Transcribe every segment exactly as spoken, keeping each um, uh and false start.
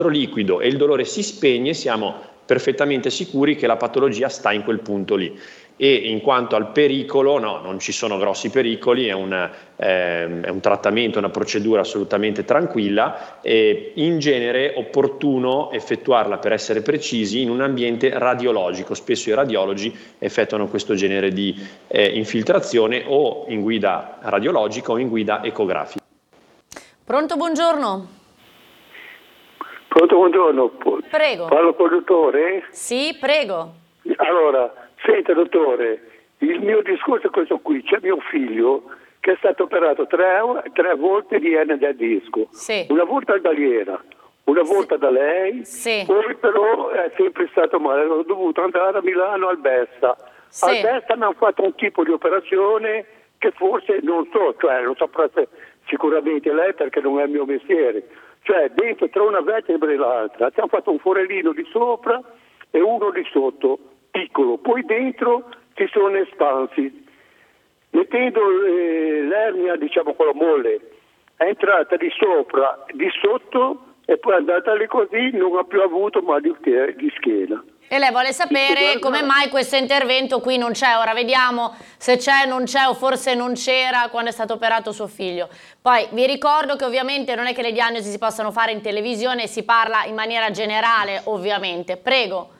liquido e il dolore si spegne, siamo perfettamente sicuri che la patologia sta in quel punto lì. E in quanto al pericolo, no, non ci sono grossi pericoli, è un, eh, è un trattamento, una procedura assolutamente tranquilla e in genere opportuno effettuarla, per essere precisi, in un ambiente radiologico. Spesso i radiologi effettuano questo genere di eh, infiltrazione o in guida radiologica o in guida ecografica. Pronto, buongiorno. Pronto, buongiorno. Prego. Parlo col dottore? Sì, prego. Allora, senta dottore, il mio discorso è questo qui. C'è mio figlio che è stato operato tre, tre volte di ernia del disco. Sì. Una volta da Aliera, una volta sì. da lei, sì. poi però è sempre stato male. Ho dovuto andare a Milano al Besta. Sì. Al Besta mi hanno fatto un tipo di operazione che forse non so, cioè non saprà sicuramente lei perché non è il mio mestiere. Cioè dentro tra una vertebra e l'altra ci hanno fatto un forellino di sopra e uno di sotto, piccolo, poi dentro ci sono espansi. Mettendo eh, l'ernia, diciamo quella molle, è entrata di sopra, di sotto e poi è andata lì così, non ha più avuto mal di, di schiena. E lei vuole sapere come mai questo intervento qui non c'è. Ora vediamo se c'è, non c'è o forse non c'era quando è stato operato suo figlio. Poi vi ricordo che ovviamente non è che le diagnosi si possano fare in televisione, si parla in maniera generale ovviamente. Prego.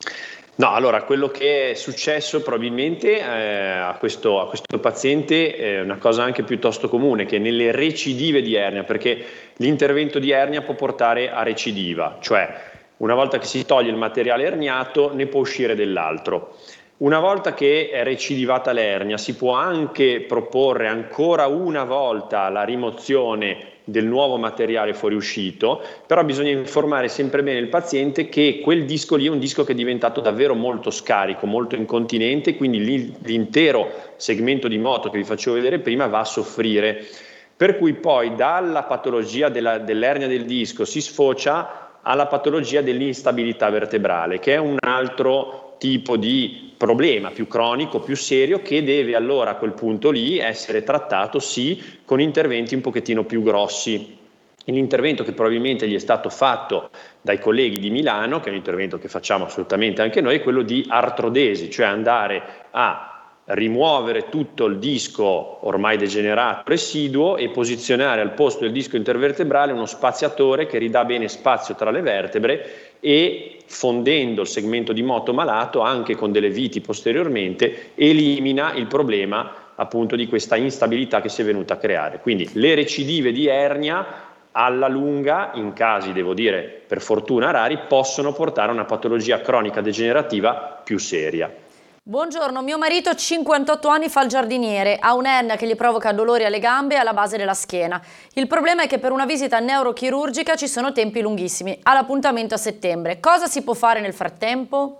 No, allora quello che è successo probabilmente eh, a, questo, a questo paziente è una cosa anche piuttosto comune, che nelle recidive di ernia, perché l'intervento di ernia può portare a recidiva, cioè una volta che si toglie il materiale erniato ne può uscire dell'altro. Una volta che è recidivata l'ernia si può anche proporre ancora una volta la rimozione del nuovo materiale fuoriuscito, però bisogna informare sempre bene il paziente che quel disco lì è un disco che è diventato davvero molto scarico, molto incontinente, quindi l'intero segmento di moto che vi facevo vedere prima va a soffrire. Per cui poi dalla patologia dell'ernia del disco si sfocia alla patologia dell'instabilità vertebrale, che è un altro tipo di problema più cronico, più serio, che deve allora a quel punto lì essere trattato sì con interventi un pochettino più grossi. L'intervento che probabilmente gli è stato fatto dai colleghi di Milano, che è un intervento che facciamo assolutamente anche noi, è quello di artrodesi, cioè andare a rimuovere tutto il disco ormai degenerato residuo e posizionare al posto del disco intervertebrale uno spaziatore che ridà bene spazio tra le vertebre e, fondendo il segmento di moto malato anche con delle viti posteriormente, elimina il problema appunto di questa instabilità che si è venuta a creare. Quindi le recidive di ernia alla lunga, in casi devo dire per fortuna rari, possono portare a una patologia cronica degenerativa più seria. Buongiorno, mio marito ha cinquantotto anni, fa il giardiniere, ha un'ernia che gli provoca dolori alle gambe e alla base della schiena. Il problema è che per una visita neurochirurgica ci sono tempi lunghissimi, ha l'appuntamento a settembre. Cosa si può fare nel frattempo?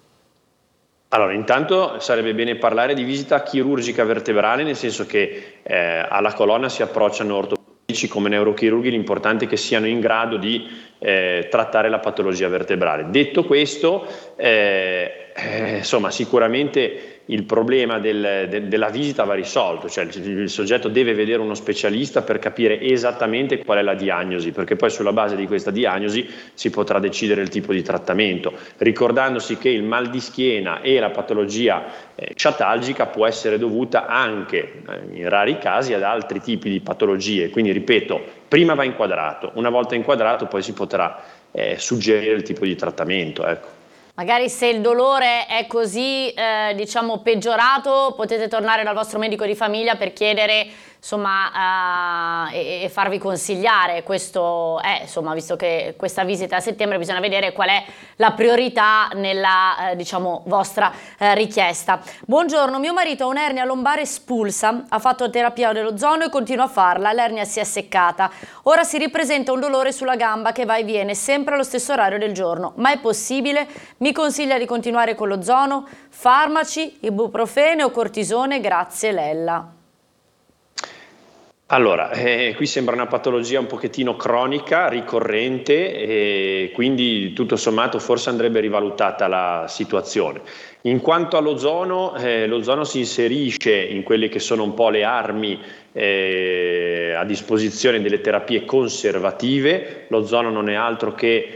Allora, intanto sarebbe bene parlare di visita chirurgica vertebrale, nel senso che eh, alla colonna si approcciano ortopedici come neurochirurghi, l'importante è che siano in grado di eh, trattare la patologia vertebrale. Detto questo, eh, Eh, insomma, sicuramente il problema del, de, della visita va risolto, cioè il, il soggetto deve vedere uno specialista per capire esattamente qual è la diagnosi, perché poi sulla base di questa diagnosi si potrà decidere il tipo di trattamento, ricordandosi che il mal di schiena e la patologia eh, ciatalgica può essere dovuta anche, eh, in rari casi, ad altri tipi di patologie. Quindi, ripeto, prima va inquadrato, una volta inquadrato poi si potrà eh, suggerire il tipo di trattamento, ecco. Magari se il dolore è così, eh, diciamo, peggiorato, potete tornare dal vostro medico di famiglia per chiedere, insomma, uh, e, e farvi consigliare. Questo è, insomma, visto che questa visita a settembre bisogna vedere qual è la priorità nella, eh, diciamo, vostra eh, richiesta. Buongiorno, mio marito ha un'ernia lombare espulsa, ha fatto terapia dell'ozono e continua a farla, l'ernia si è seccata. Ora si ripresenta un dolore sulla gamba che va e viene sempre allo stesso orario del giorno. Ma è possibile? Mi consiglia di continuare con l'ozono? Farmaci, ibuprofene o cortisone? Grazie Lella. Allora, eh, qui sembra una patologia un pochettino cronica, ricorrente, e quindi tutto sommato forse andrebbe rivalutata la situazione. In quanto all'ozono, eh, l'ozono si inserisce in quelle che sono un po' le armi eh, a disposizione delle terapie conservative. L'ozono non è altro che